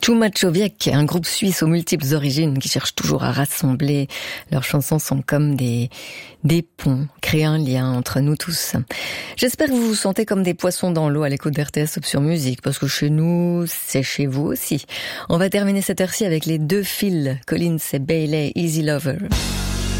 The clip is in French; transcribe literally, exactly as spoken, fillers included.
Tłumaczowieck, un groupe suisse aux multiples origines qui cherche toujours à rassembler. Leurs chansons sont comme des, des ponts, créent un lien entre nous tous. J'espère que vous vous sentez comme des poissons dans l'eau à l'écoute d'R T S Option Musique, parce que chez nous, c'est chez vous aussi. On va terminer cette heure-ci avec les deux fils, Collins et Bailey, Easy Lover.